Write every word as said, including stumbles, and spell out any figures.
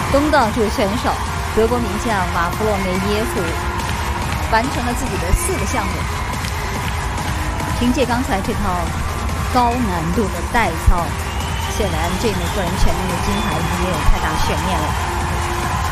东道主选手德国名将马夫洛梅耶夫完成了自己的四个项目。凭借刚才这套高难度的代操，显然这枚个人全能的金牌已经没有太大悬念了。